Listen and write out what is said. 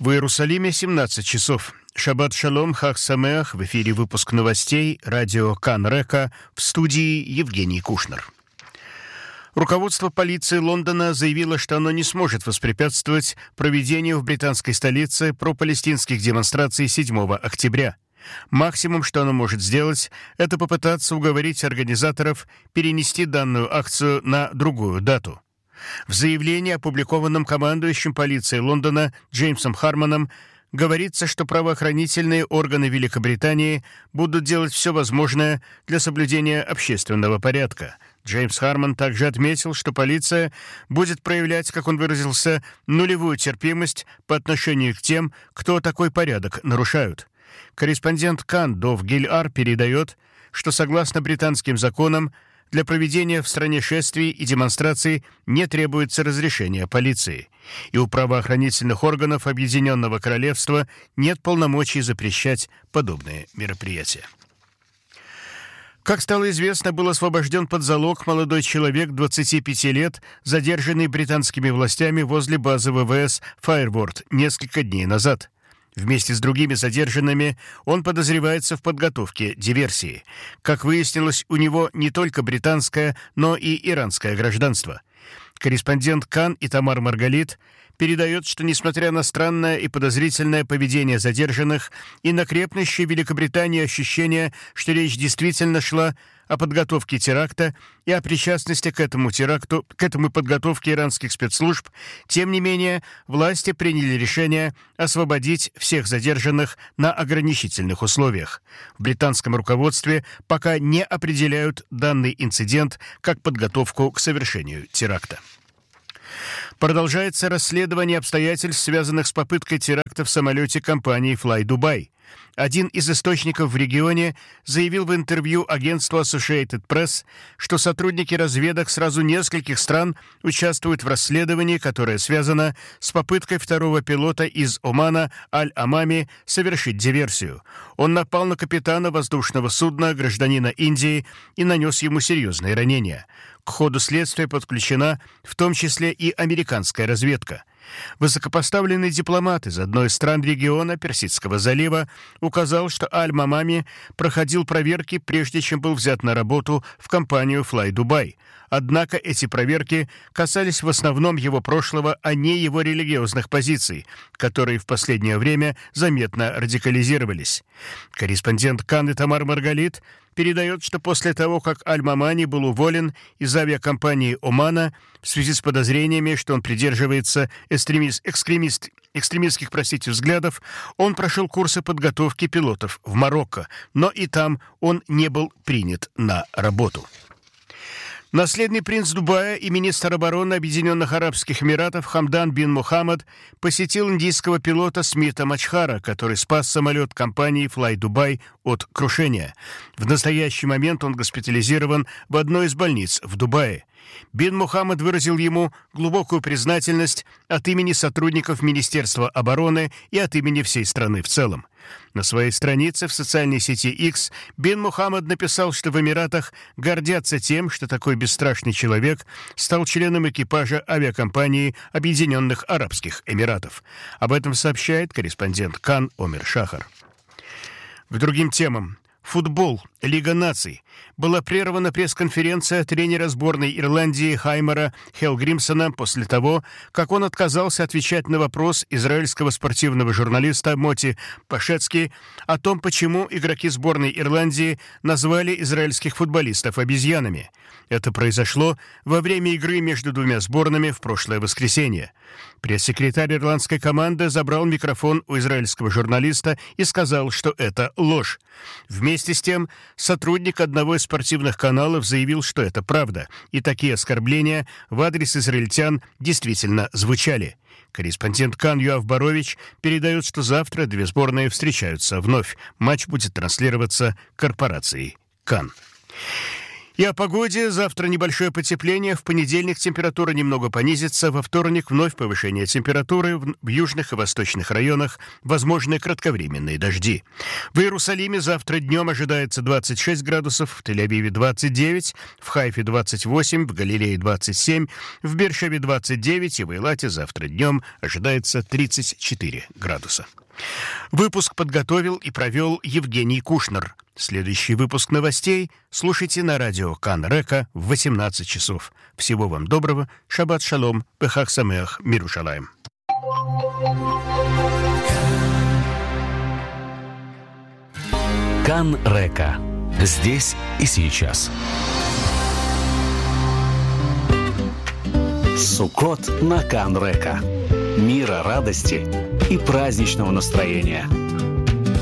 В Иерусалиме 17 часов. Шаббат шалом, хаг самеах. В эфире выпуск новостей радио Кан Река, в студии Евгений Кушнер. Руководство полиции Лондона заявило, что оно не сможет воспрепятствовать проведению в британской столице пропалестинских демонстраций 7 октября. Максимум, что оно может сделать, это попытаться уговорить организаторов перенести данную акцию на другую дату. В заявлении, опубликованном командующим полицией Лондона Джеймсом Хармоном, говорится, что правоохранительные органы Великобритании будут делать все возможное для соблюдения общественного порядка. Джеймс Хармон также отметил, что полиция будет проявлять, как он выразился, нулевую терпимость по отношению к тем, кто такой порядок нарушают. Корреспондент Кан Дов Гиль-Ар передает, что согласно британским законам для проведения в стране шествий и демонстраций не требуется разрешения полиции, и у правоохранительных органов Объединенного Королевства нет полномочий запрещать подобные мероприятия. Как стало известно, был освобожден под залог молодой человек 25 лет, задержанный британскими властями возле базы ВВС Файрворд несколько дней назад. Вместе с другими задержанными он подозревается в подготовке диверсии. Как выяснилось, у него не только британское, но и иранское гражданство. Корреспондент Кан Итамар Маргалит передает, что несмотря на странное и подозрительное поведение задержанных и на крепнущее в Великобритании ощущение, что речь действительно шла о подготовке теракта и о причастности к этому подготовке иранских спецслужб, тем не менее, власти приняли решение освободить всех задержанных на ограничительных условиях. В британском руководстве пока не определяют данный инцидент как подготовку к совершению теракта. Продолжается расследование обстоятельств, связанных с попыткой теракта в самолете компании Fly Dubai. Один из источников в регионе заявил в интервью агентству Associated Press, что сотрудники разведок сразу нескольких стран участвуют в расследовании, которое связано с попыткой второго пилота из Омана Аль-Амами совершить диверсию. Он напал на капитана воздушного судна, гражданина Индии, и нанес ему серьезные ранения. К ходу следствия подключена в том числе и американская разведка. Высокопоставленный дипломат из одной из стран региона Персидского залива указал, что Аль-Мамами проходил проверки, прежде чем был взят на работу в компанию Fly Dubai. Однако эти проверки касались в основном его прошлого, а не его религиозных позиций, которые в последнее время заметно радикализировались. Корреспондент Кан Итамар Маргалит передает, что после того, как Аль-Мамани был уволен из авиакомпании Омана в связи с подозрениями, что он придерживается экстремистских взглядов, он прошел курсы подготовки пилотов в Марокко, но и там он не был принят на работу. Наследный принц Дубая и министр обороны Объединенных Арабских Эмиратов Хамдан бин Мухаммад посетил индийского пилота Смита Мачхара, который спас самолет компании Fly Dubai от крушения. В настоящий момент он госпитализирован в одной из больниц в Дубае. Бин Мухаммад выразил ему глубокую признательность от имени сотрудников Министерства обороны и от имени всей страны в целом. На своей странице в социальной сети X Бин Мухаммад написал, что в Эмиратах гордятся тем, что такой бесстрашный человек стал членом экипажа авиакомпании Объединенных Арабских Эмиратов. Об этом сообщает корреспондент Кан Омер Шахар. К другим темам. Футбол. Лига наций. Была прервана пресс-конференция тренера сборной Ирландии Хаймара Хелгримсона после того, как он отказался отвечать на вопрос израильского спортивного журналиста Моти Пашецки о том, почему игроки сборной Ирландии назвали израильских футболистов обезьянами. Это произошло во время игры между двумя сборными в прошлое воскресенье. Пресс-секретарь ирландской команды забрал микрофон у израильского журналиста и сказал, что это ложь. Вместе с тем, сотрудник одного из спортивных каналов заявил, что это правда, и такие оскорбления в адрес израильтян действительно звучали. Корреспондент Кан Юав Борович передает, что завтра две сборные встречаются вновь. Матч будет транслироваться корпорацией Кан. И о погоде. Завтра небольшое потепление. В понедельник температура немного понизится. Во вторник вновь повышение температуры. В южных и восточных районах возможны кратковременные дожди. В Иерусалиме завтра днем ожидается 26 градусов, в Тель-Авиве 29, в Хайфе 28, в Галилее 27, в Бер-Шеве 29 и в Эйлате завтра днем ожидается 34 градуса. Выпуск подготовил и провел Евгений Кушнер. Следующий выпуск новостей слушайте на радио Кан-Река в 18 часов. Всего вам доброго. Шаббат шалом. Бехаг самеах. Мирушалаем. Кан-Река. Здесь и сейчас. Суккот на Кан-Река. Мира, радости и праздничного настроения.